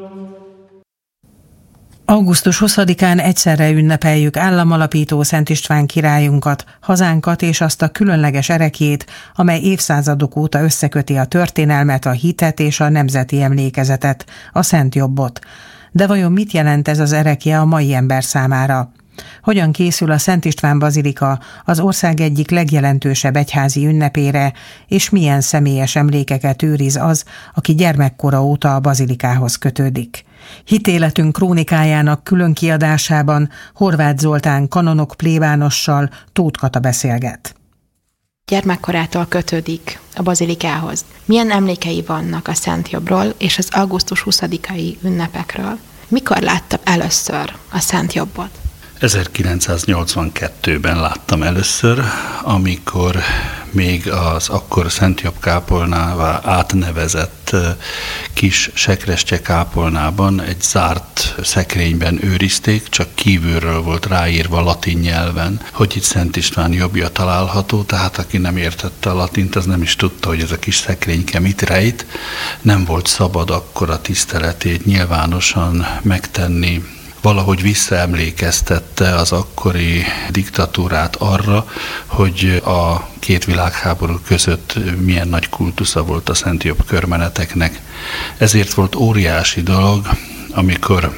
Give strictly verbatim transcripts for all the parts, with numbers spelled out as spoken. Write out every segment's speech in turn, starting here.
augusztus huszadikán egyszerre ünnepeljük államalapító Szent István királyunkat, hazánkat és azt a különleges ereklyét, amely évszázadok óta összeköti a történelmet, a hitet és a nemzeti emlékezetet, a Szent Jobbot. De vajon mit jelent ez az erekje a mai ember számára? Hogyan készül a Szent István bazilika az ország egyik legjelentősebb egyházi ünnepére, és milyen személyes emlékeket őriz az, aki gyermekkora óta a bazilikához kötődik? Hitéletünk krónikájának külön kiadásában Horváth Zoltán kanonok plébánossal Tóth Kata beszélget. Gyermekkorától kötődik a bazilikához. Milyen emlékei vannak a Szent Jobbról és az augusztus huszadikai ünnepekről? Mikor látta először a Szent Jobbot? ezerkilencszáznyolcvankettőben láttam először, amikor még az akkor Szent Jobb kápolnává átnevezett kis sekrestye kápolnában egy zárt szekrényben őrizték, csak kívülről volt ráírva latin nyelven, hogy itt Szent István jobbja található, tehát aki nem értette a latint, az nem is tudta, hogy ez a kis szekrényke mit rejt. Nem volt szabad akkor a tiszteletét nyilvánosan megtenni. Valahogy visszaemlékeztette az akkori diktatúrát arra, hogy a két világháború között milyen nagy kultusza volt a Szent Jobb körmeneteknek. Ezért volt óriási dolog, amikor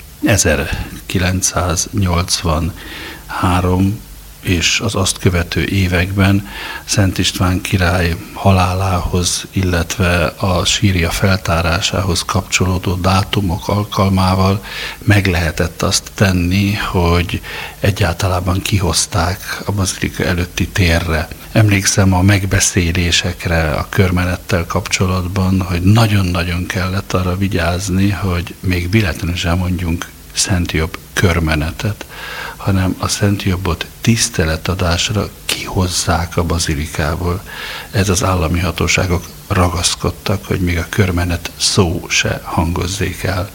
ezerkilencszáznyolcvanhárom és az azt követő években Szent István király halálához, illetve a sírja feltárásához kapcsolódó dátumok alkalmával meg lehetett azt tenni, hogy egyáltalán kihozták a bazilika előtti térre. Emlékszem a megbeszélésekre a körmenettel kapcsolatban, hogy nagyon-nagyon kellett arra vigyázni, hogy még véletlenül sem mondjunk Szent Jobb körmenetet, hanem a Szent Jobbot tiszteletadásra kihozzák a bazilikából. Ez az állami hatóságok ragaszkodtak, hogy még a körmenet szó se hangozzék el.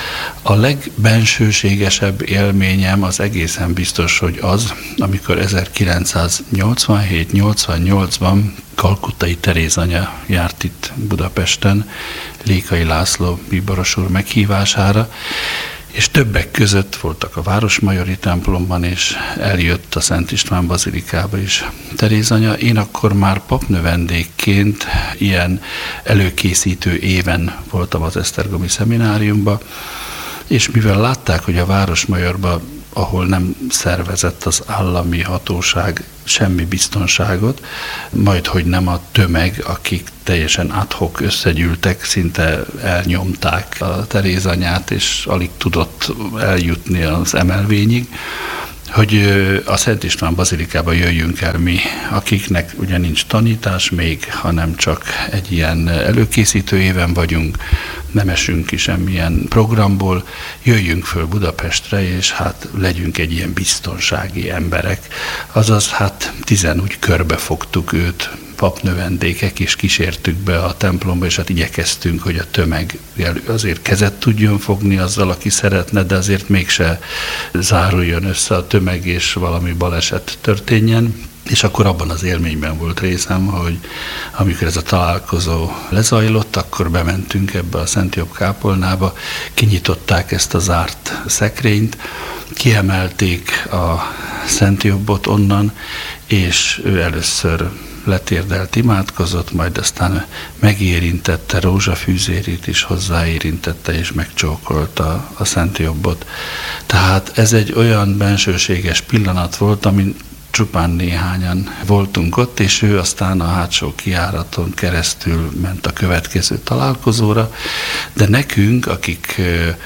A legbensőségesebb élményem az egészen biztos, hogy az, amikor ezerkilencszáznyolcvanhét nyolcvannyolcban Kalkuttai Teréz anya járt itt Budapesten Lékai László bíboros úr meghívására, és többek között voltak a Városmajori templomban, és eljött a Szent István bazilikába is Teréz anya. Én akkor már papnövendékként ilyen előkészítő éven voltam az esztergomi szemináriumban, és mivel látták, hogy a Városmajorban, ahol nem szervezett az állami hatóság semmi biztonságot, majd hogy nem a tömeg, akik teljesen ad hoc összegyűltek, szinte elnyomták a Teréz anyát, és alig tudott eljutni az emelvényig, hogy a Szent István bazilikába jöjjünk el mi, akiknek ugye nincs tanítás még, hanem csak egy ilyen előkészítő éven vagyunk, nem esünk ki semmilyen programból, jöjjünk föl Budapestre, és hát legyünk egy ilyen biztonsági emberek. Azaz hát tizenúgy körbefogtuk őt, papnövendékek, és kísértük be a templomba, és hát igyekeztünk, hogy a tömeg azért kezet tudjon fogni azzal, aki szeretne, de azért mégse záruljon össze a tömeg, és valami baleset történjen. És akkor abban az élményben volt részem, hogy amikor ez a találkozó lezajlott, akkor bementünk ebbe a Szent Jobb kápolnába, kinyitották ezt a zárt szekrényt, kiemelték a Szent Jobbot onnan, és ő először letérdelt, imádkozott, majd aztán megérintette, rózsafűzérét is hozzáérintette, és megcsókolta a Szent Jobbot. Tehát ez egy olyan bensőséges pillanat volt, amin csupán néhányan voltunk ott, és ő aztán a hátsó kijáraton keresztül ment a következő találkozóra, de nekünk, akik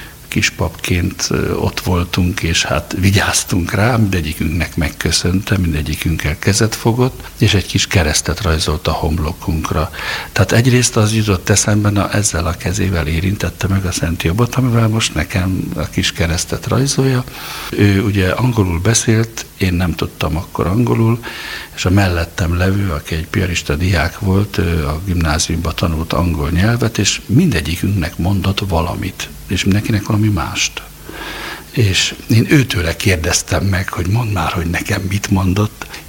kispapként ott voltunk, és hát vigyáztunk rá, mindegyikünknek megköszönte, mindegyikünkkel kezet fogott, és egy kis keresztet rajzolt a homlokunkra. Tehát egyrészt az jutott eszembe, na ezzel a kezével érintette meg a Szent Jobbot, amivel most nekem a kis keresztet rajzolja. Ő ugye angolul beszélt, én nem tudtam akkor angolul, és a mellettem levő, aki egy piarista diák volt, a gimnáziumban tanult angol nyelvet, és mindegyikünknek mondott valamit, és mindenkinek valami mást. És én őtőle kérdeztem meg, hogy mondd már, hogy nekem mit mondott,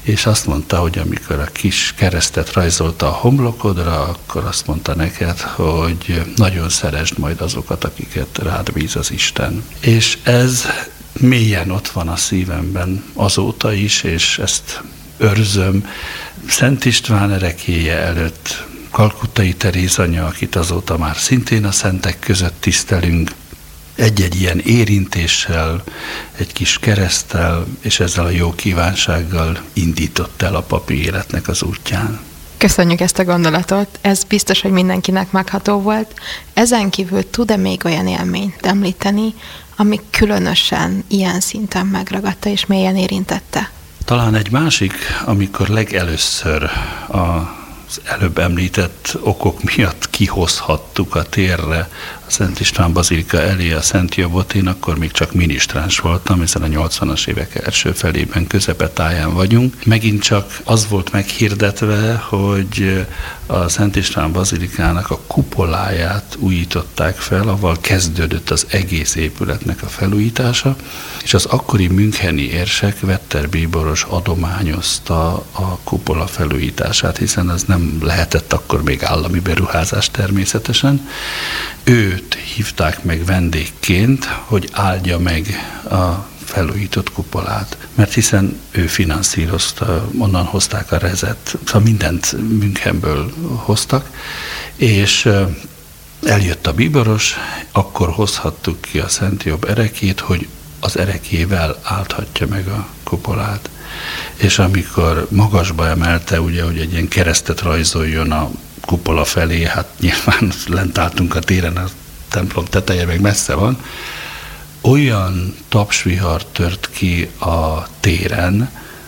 és azt mondta, hogy amikor a kis keresztet rajzolta a homlokodra, akkor azt mondta neked, hogy nagyon szeresd majd azokat, akiket rád bíz az Isten. És ez mélyen ott van a szívemben azóta is, és ezt őrzöm. Szent István erekéje előtt Kalkuttai Teréz anya, akit azóta már szintén a szentek között tisztelünk, egy-egy ilyen érintéssel, egy kis kereszttel, és ezzel a jó kívánsággal indított el a papi életnek az útján. Köszönjük ezt a gondolatot, ez biztos, hogy mindenkinek megható volt. Ezen kívül tud-e még olyan élményt említeni, ami különösen ilyen szinten megragadta és mélyen érintette? Talán egy másik, amikor legelőször a az előbb említett okok miatt kihozhattuk a térre a Szent István bazilika elé a Szent Jobot, én akkor még csak minisztráns voltam, hiszen a nyolcvanas évek első felében közepetáján vagyunk. Megint csak az volt meghirdetve, hogy a Szent István bazilikának a kupoláját újították fel, avval kezdődött az egész épületnek a felújítása, és az akkori müncheni érsek Vetter bíboros adományozta a kupola felújítását, hiszen az nem lehetett akkor még állami beruházás természetesen. Őt hívták meg vendégként, hogy áldja meg a felújított kupolát, mert hiszen ő finanszírozta, onnan hozták a rezet, szóval mindent Münchenből hoztak, és eljött a bíboros, akkor hozhattuk ki a Szent Jobb erekét, hogy az erekével áldhatja meg a kupolát. És amikor magasba emelte, ugye, hogy egy ilyen keresztet rajzoljon a kupola felé, hát nyilván lent álltunk a téren, a templom teteje meg messze van, olyan tapsvihar tört ki a téren,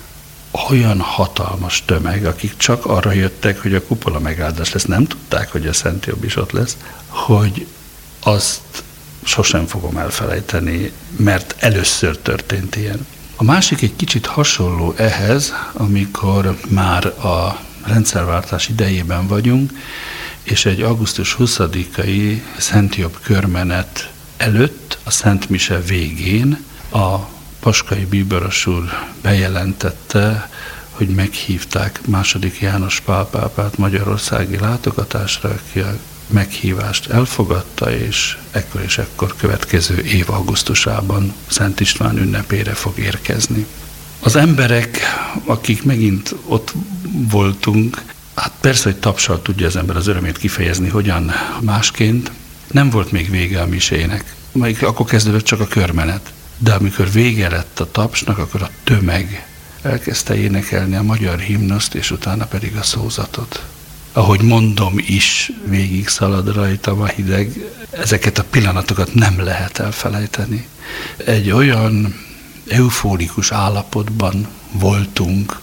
olyan hatalmas tömeg, akik csak arra jöttek, hogy a kupola megáldás lesz, nem tudták, hogy a Szent Jobb is ott lesz, hogy azt sosem fogom elfelejteni, mert először történt ilyen. A másik egy kicsit hasonló ehhez, amikor már a rendszerváltás idejében vagyunk, és egy augusztus huszadikai Szent Jobb körmenet előtt, a Szent Mise végén a paskai bíboros úr bejelentette, hogy meghívták második János Pál pápát magyarországi látogatásra, aki a meghívást elfogadta, és ekkor és ekkor következő év augusztusában Szent István ünnepére fog érkezni. Az emberek, akik megint ott voltunk, hát persze, hogy tapssal tudja az ember az örömét kifejezni, hogyan másként, nem volt még vége a misének, majd akkor kezdődött csak a körmenet. De amikor vége lett a tapsnak, akkor a tömeg elkezdte énekelni a magyar himnuszt, és utána pedig a szózatot. Ahogy mondom is, végig szalad rajtam a hideg, ezeket a pillanatokat nem lehet elfelejteni. Egy olyan eufórikus állapotban voltunk,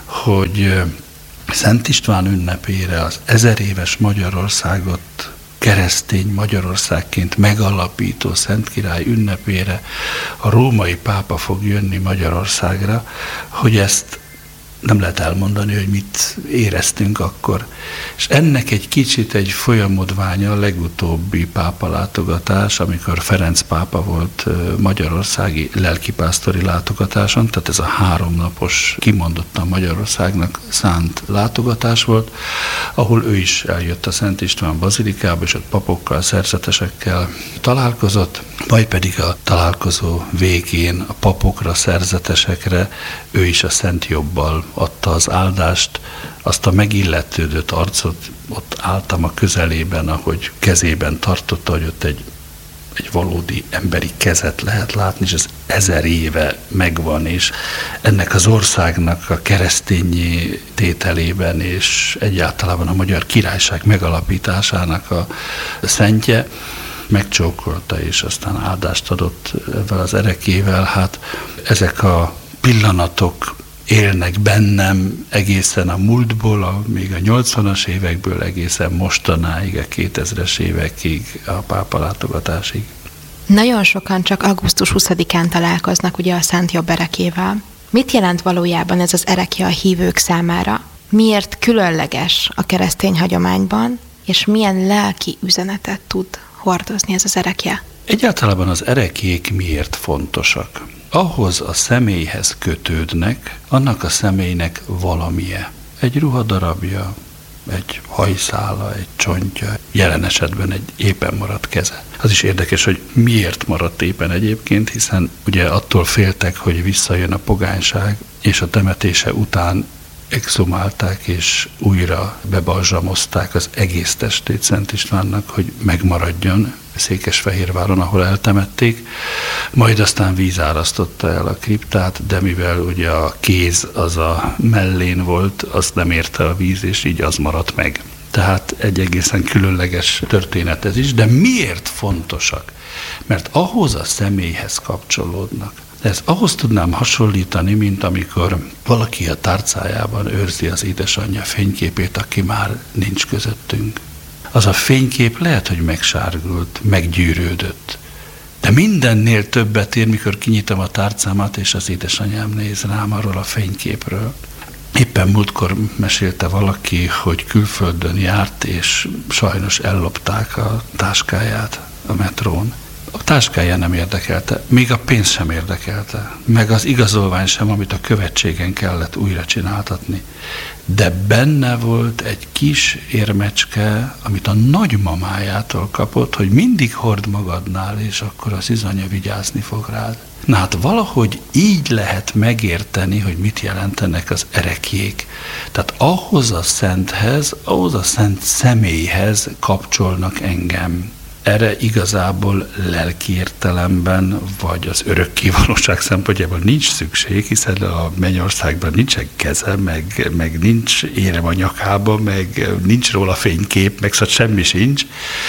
hogy Szent István ünnepére az ezer éves Magyarországot keresztény Magyarországként megalapító Szent Király ünnepére a római pápa fog jönni Magyarországra, hogy ezt nem lehet elmondani, hogy mit éreztünk akkor. És ennek egy kicsit egy folyamodványa a legutóbbi pápa látogatás, amikor Ferenc pápa volt magyarországi lelkipásztori látogatáson, tehát ez a háromnapos kimondottan Magyarországnak szánt látogatás volt, ahol ő is eljött a Szent István bazilikába, és ott papokkal, szerzetesekkel találkozott, majd pedig a találkozó végén a papokra, szerzetesekre ő is a Szent Jobbal adta az áldást, azt a megilletődött arcot, ott álltam a közelében, ahogy kezében tartotta, hogy ott egy, egy valódi emberi kezet lehet látni, és ez ezer éve megvan, és ennek az országnak a keresztényi tételében, és egyáltalán a Magyar Királyság megalapításának a szentje, megcsókolta, és aztán áldást adott ezzel az erekével. Hát ezek a pillanatok élnek bennem egészen a múltból, a, még a nyolcvanas évekből egészen mostanáig, a kétezres évekig, a pápa látogatásig. Nagyon sokan csak augusztus huszadikán találkoznak ugye a Szent Jobb erekével. Mit jelent valójában ez az ereke a hívők számára? Miért különleges a keresztény hagyományban, és milyen lelki üzenetet tud hordozni ez az erekje? Egyáltalán az erekék miért fontosak? ahhoz a személyhez kötődnek, annak a személynek valamije. Egy ruhadarabja, egy hajszála, egy csontja, jelen esetben egy éppen maradt keze. Az is érdekes, hogy miért maradt éppen egyébként, hiszen ugye attól féltek, hogy visszajön a pogányság, és a temetése után exhumálták és újra bebalzsamozták az egész testét Szent Istvánnak, hogy megmaradjon Székesfehérváron, ahol eltemették. Majd aztán víz árasztotta el a kriptát, de mivel ugye a kéz az a mellén volt, azt nem érte a víz, és így az maradt meg. Tehát egy egészen különleges történet ez is, de miért fontosak? Mert ahhoz a személyhez kapcsolódnak. Ezt ahhoz tudnám hasonlítani, mint amikor valaki a tárcájában őrzi az édesanyja fényképét, aki már nincs közöttünk. Az a fénykép lehet, hogy megsárgult, meggyűrődött, de mindennél többet ér, mikor kinyitom a tárcámat, és az édesanyám néz rám arról a fényképről. Éppen múltkor mesélte valaki, hogy külföldön járt, és sajnos ellopták a táskáját a metrón. A táskája nem érdekelte, még a pénz sem érdekelte, meg az igazolvány sem, amit a követségen kellett újra csináltatni. De benne volt egy kis érmecske, amit a nagymamájától kapott, hogy mindig hord magadnál, és akkor az izanya vigyázni fog rád. Na hát valahogy így lehet megérteni, hogy mit jelentenek az ereklyék. Tehát ahhoz a szenthez, ahhoz a szent személyhez kapcsolnak engem. Erre igazából lelki értelemben, vagy az örökkévalóság szempontjából nincs szükség, hiszen a mennyországban nincsen keze, meg, meg nincs érem a nyakába, meg nincs róla fénykép, meg szóval semmi sincs.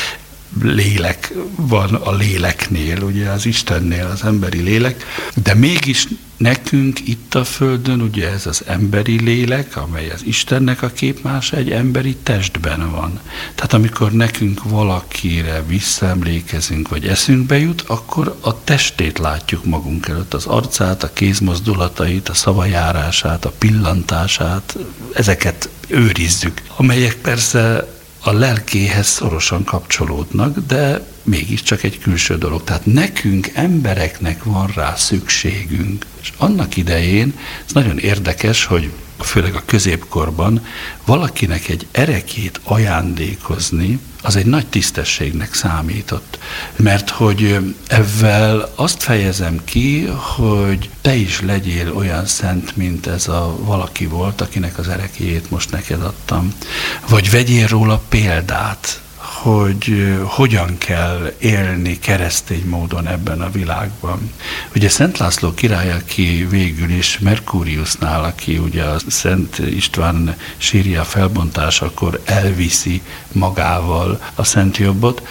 Lélek van a léleknél, ugye az Istennél az emberi lélek, de mégis nekünk itt a Földön, ugye ez az emberi lélek, amely az Istennek a képmása, egy emberi testben van. Tehát amikor nekünk valakire visszaemlékezünk, vagy eszünkbe jut, akkor a testét látjuk magunk előtt, az arcát, a kézmozdulatait, a szavajárását, a pillantását, ezeket őrizzük, amelyek persze a lelkéhez szorosan kapcsolódnak, de mégiscsak egy külső dolog. Tehát nekünk, embereknek van rá szükségünk. És annak idején, ez nagyon érdekes, hogy főleg a középkorban valakinek egy ereklyét ajándékozni, az egy nagy tisztességnek számított. Mert hogy ezzel azt fejezem ki, hogy te is legyél olyan szent, mint ez a valaki volt, akinek az ereklyét most neked adtam. Vagy vegyél róla példát, hogy hogyan kell élni keresztény módon ebben a világban. Ugye Szent László király, aki végül is Merkuriusnál, aki ugye a Szent István sírja felbontásakor elviszi magával a Szent Jobbot,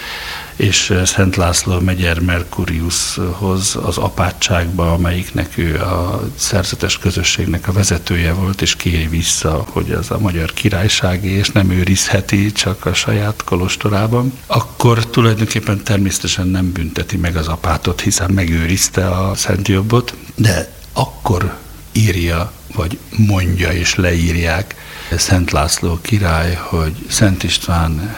és Szent László megyer Merkuriushoz az apátságba, amelyiknek ő a szerzetes közösségnek a vezetője volt, és kéri vissza, hogy ez a magyar királyságé, és nem őrizheti csak a saját kolostorában, akkor tulajdonképpen természetesen nem bünteti meg az apátot, hiszen megőrizte a Szent Jobbot, de akkor írja, vagy mondja és leírják Szent László király, hogy Szent István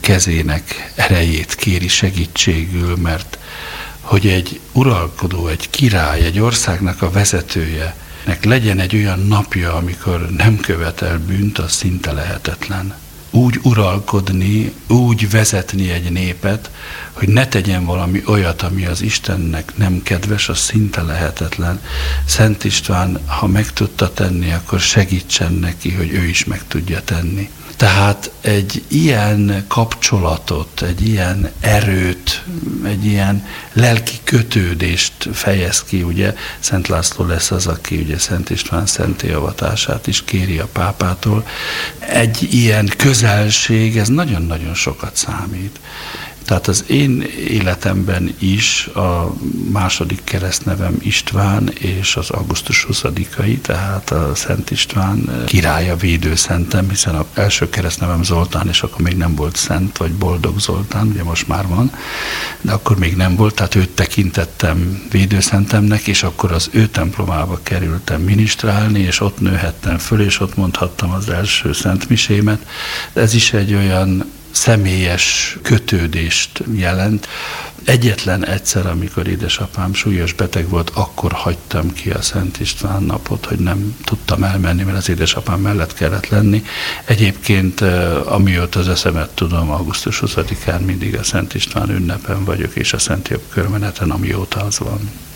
kezének erejét kéri segítségül, mert hogy egy uralkodó, egy király, egy országnak a vezetője, nek legyen egy olyan napja, amikor nem követel bűnt, az szinte lehetetlen. Úgy uralkodni, úgy vezetni egy népet, hogy ne tegyen valami olyat, ami az Istennek nem kedves, az szinte lehetetlen. Szent István, ha meg tudta tenni, akkor segítsen neki, hogy ő is meg tudja tenni. Tehát egy ilyen kapcsolatot, egy ilyen erőt, egy ilyen lelki kötődést fejez ki, ugye Szent László lesz az, aki ugye Szent István szentélyavatását is kéri a pápától. Egy ilyen közelség, ez nagyon-nagyon sokat számít. Tehát az én életemben is a második keresztnevem István és az augusztus huszadikai, tehát a Szent István királya, védőszentem, hiszen az első keresztnevem Zoltán, és akkor még nem volt szent, vagy Boldog Zoltán, ugye most már van, de akkor még nem volt, tehát őt tekintettem védőszentemnek, és akkor az ő templomába kerültem minisztrálni, és ott nőhettem föl, és ott mondhattam az első szentmisémet. Ez is egy olyan személyes kötődést jelent. Egyetlen egyszer, amikor édesapám súlyos beteg volt, akkor hagytam ki a Szent István napot, hogy nem tudtam elmenni, mert az édesapám mellett kellett lenni. Egyébként, amióta az eszemet tudom, augusztus huszadikán mindig a Szent István ünnepen vagyok, és a Szent Jobb Körmeneten, amióta az van.